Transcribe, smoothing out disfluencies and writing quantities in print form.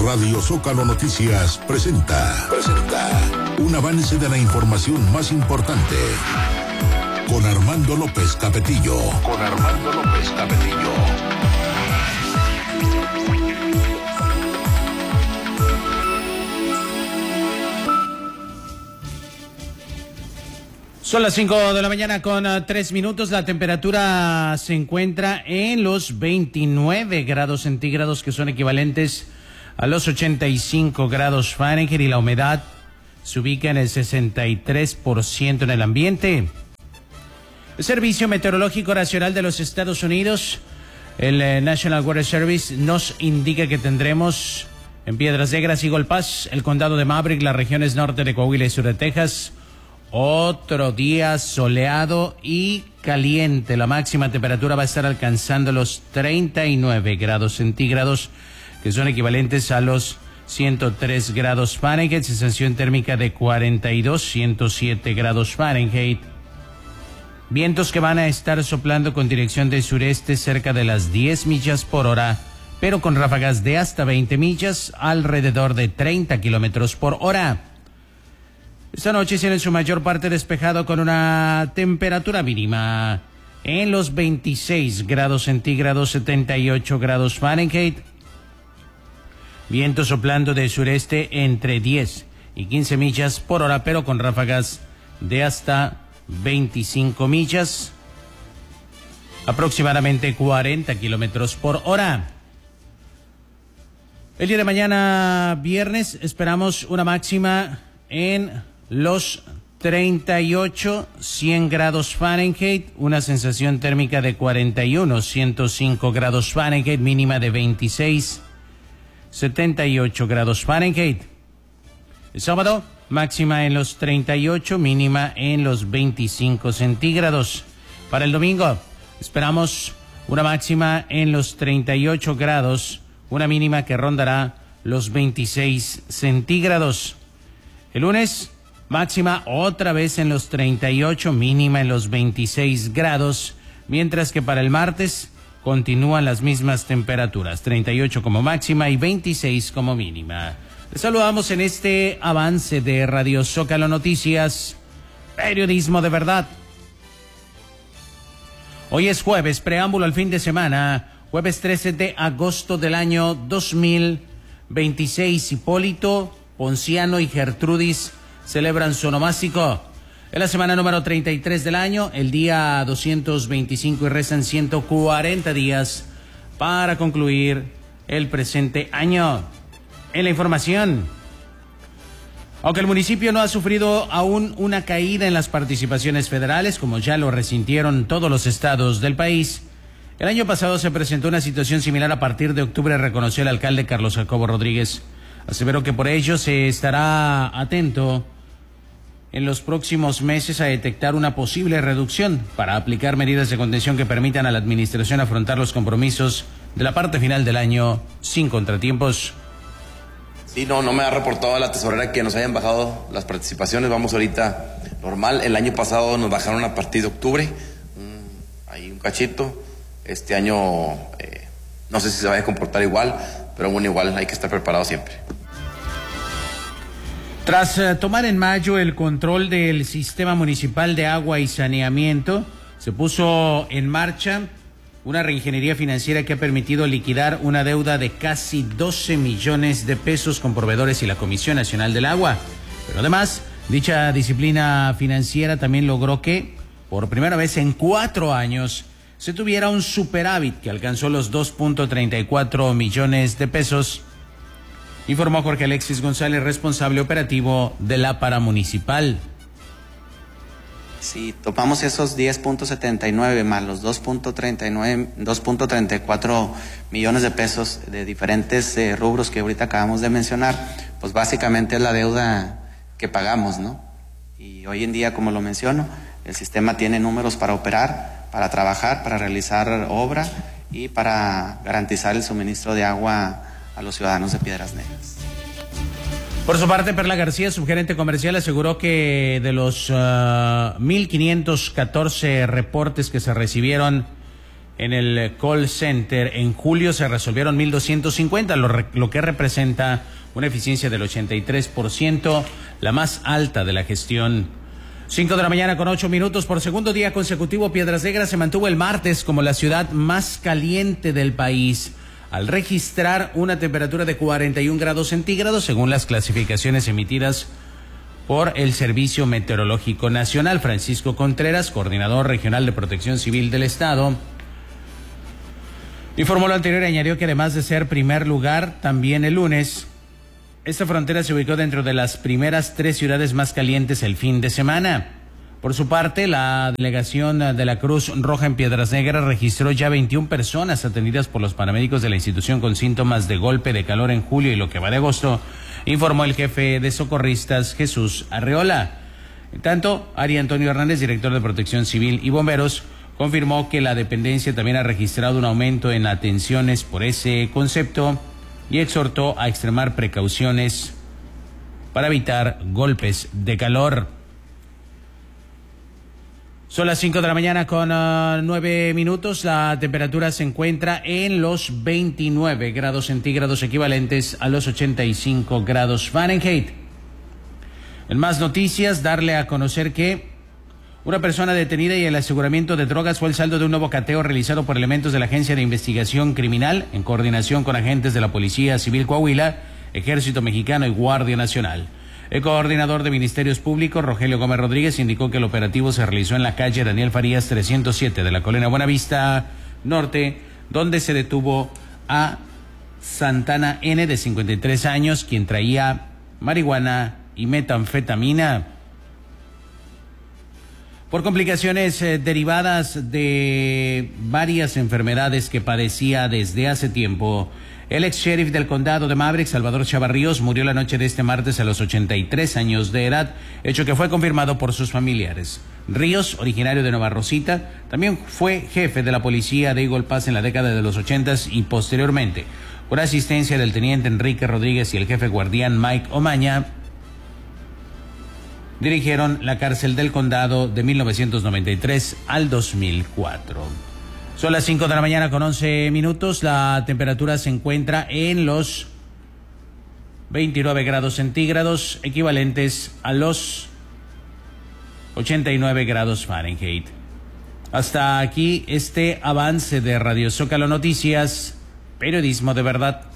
Radio Zócalo Noticias presenta un avance de la información más importante con Armando López Capetillo. Son las 5 de la mañana con 3 minutos. La temperatura se encuentra en los 29 grados centígrados, que son equivalentes a los 85 grados Fahrenheit, y la humedad se ubica en el 63% en el ambiente. El Servicio Meteorológico Nacional de los Estados Unidos, el National Weather Service, nos indica que tendremos en Piedras Negras, Eagle Pass, el condado de Maverick, las regiones norte de Coahuila y sur de Texas, otro día soleado y caliente. La máxima temperatura va a estar alcanzando los 39 grados centígrados, que son equivalentes a los 103 grados Fahrenheit, sensación térmica de 107 grados Fahrenheit. Vientos que van a estar soplando con dirección de sureste cerca de las 10 millas por hora, pero con ráfagas de hasta 20 millas, alrededor de 30 kilómetros por hora. Esta noche será en su mayor parte despejado, con una temperatura mínima en los 26 grados centígrados, 78 grados Fahrenheit. Viento soplando de sureste entre 10 y 15 millas por hora, pero con ráfagas de hasta 25 millas, aproximadamente 40 kilómetros por hora. El día de mañana, viernes, esperamos una máxima en los 38, 100 grados Fahrenheit, una sensación térmica de 105 grados Fahrenheit, mínima de 26, 78 grados Fahrenheit. El sábado, máxima en los 38, mínima en los 25 centígrados. Para el domingo, esperamos una máxima en los 38 grados, una mínima que rondará los 26 centígrados. El lunes, máxima otra vez en los 38, mínima en los 26 grados, mientras que para el martes continúan las mismas temperaturas, 38 como máxima y 26 como mínima. Les saludamos en este avance de Radio Zócalo Noticias, periodismo de verdad. Hoy es jueves, preámbulo al fin de semana, jueves 13 de agosto del año 2026. Hipólito, Ponciano y Gertrudis celebran su onomástico. Es la semana número 33 del año, el día 225, y restan 140 días para concluir el presente año. En la información, aunque el municipio no ha sufrido aún una caída en las participaciones federales, como ya lo resintieron todos los estados del país, el año pasado se presentó una situación similar. A partir de octubre, reconoció el alcalde Carlos Jacobo Rodríguez. Aseveró que por ello se estará atento en los próximos meses a detectar una posible reducción para aplicar medidas de contención que permitan a la administración afrontar los compromisos de la parte final del año sin contratiempos. Sí, no me ha reportado a la tesorera que nos hayan bajado las participaciones. Vamos ahorita normal. El año pasado nos bajaron a partir de octubre, ahí un cachito. Este año no sé si se vaya a comportar igual, pero bueno, igual hay que estar preparado siempre. Tras tomar en mayo el control del sistema municipal de agua y saneamiento, se puso en marcha una reingeniería financiera que ha permitido liquidar una deuda de casi 12 millones de pesos con proveedores y la Comisión Nacional del Agua. Pero además, dicha disciplina financiera también logró que, por primera vez en 4 años, se tuviera un superávit que alcanzó los 2.34 millones de pesos, informó Jorge Alexis González, responsable operativo de la paramunicipal. Si topamos esos 10.79 más los 2.34 millones de pesos de diferentes rubros que ahorita acabamos de mencionar, pues básicamente es la deuda que pagamos, ¿no? Y hoy en día, como lo menciono, el sistema tiene números para operar, para trabajar, para realizar obra y para garantizar el suministro de agua a los ciudadanos de Piedras Negras. Por su parte, Perla García, subgerente comercial, aseguró que de los 1,514 reportes que se recibieron en el call center. En julio se resolvieron 1,250, lo que representa una eficiencia del 83%, la más alta de la gestión. 5 de la mañana con 8 minutos. Por segundo día consecutivo, Piedras Negras se mantuvo el martes como la ciudad más caliente del país, al registrar una temperatura de 41 grados centígrados, según las clasificaciones emitidas por el Servicio Meteorológico Nacional. Francisco Contreras, coordinador regional de Protección Civil del Estado, informó lo anterior y añadió que además de ser primer lugar, también el lunes, esta frontera se ubicó dentro de las primeras 3 ciudades más calientes el fin de semana. Por su parte, la delegación de la Cruz Roja en Piedras Negras registró ya 21 personas atendidas por los paramédicos de la institución con síntomas de golpe de calor en julio y lo que va de agosto, informó el jefe de socorristas Jesús Arreola. En tanto, Ari Antonio Hernández, director de Protección Civil y Bomberos, confirmó que la dependencia también ha registrado un aumento en atenciones por ese concepto y exhortó a extremar precauciones para evitar golpes de calor. Son las 5 de la mañana con 9 minutos. La temperatura se encuentra en los 29 grados centígrados, equivalentes a los 85 grados Fahrenheit. En más noticias, darle a conocer que una persona detenida y el aseguramiento de drogas fue el saldo de un nuevo cateo realizado por elementos de la Agencia de Investigación Criminal en coordinación con agentes de la Policía Civil Coahuila, Ejército Mexicano y Guardia Nacional. El coordinador de Ministerios Públicos, Rogelio Gómez Rodríguez, indicó que el operativo se realizó en la calle Daniel Farías 307 de la Colonia Buenavista Norte, donde se detuvo a Santana N, de 53 años, quien traía marihuana y metanfetamina. Por complicaciones derivadas de varias enfermedades que padecía desde hace tiempo, el ex sheriff del condado de Maverick, Salvador Chavarríos, murió la noche de este martes a los 83 años de edad, hecho que fue confirmado por sus familiares. Ríos, originario de Nueva Rosita, también fue jefe de la policía de Eagle Pass en la década de los 80s y posteriormente, por asistencia del teniente Enrique Rodríguez y el jefe guardián Mike Omaña, dirigieron la cárcel del condado de 1993 al 2004. Son las 5 de la mañana con 11 minutos. La temperatura se encuentra en los 29 grados centígrados, equivalentes a los 89 grados Fahrenheit. Hasta aquí este avance de Radio Zócalo Noticias, periodismo de verdad.